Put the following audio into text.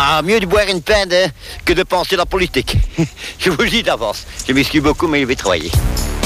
Ah, mieux de boire une pinte que de penser la politique. Je vous le dis d'avance. Je m'excuse beaucoup, mais je vais travailler.